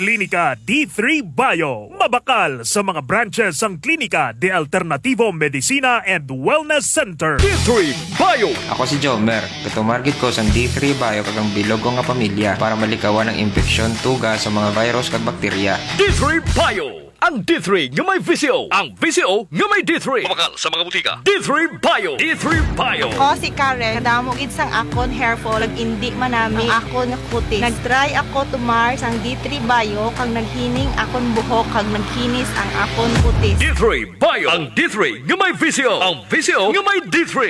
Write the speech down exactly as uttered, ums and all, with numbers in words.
Klinika D three Bio. Mabakal sa mga branches ang Klinika de Alternativo Medicina and Wellness Center. D three Bio. Ako si Jomer. Katumargit ko sa D three Bio kagang bilog ko nga pamilya para malikawan ang infeksyon, tuga sa mga virus kag bakterya. D three Bio. Ang D three nga may V C O. Ang V C O nga may D three. Mabakal sa mga butika. D three Bio. D three Bio. Ako si Karen. Kadamo gid sang akon hair fall. Nag-indi manami ang akon nga kutis. Nag-try ako tumar sang D three Bio kag naghining akon buhok kag nagkinis ang akon kutis. D three Bio. Ang D three nga may V C O. Ang V C O nga may D three.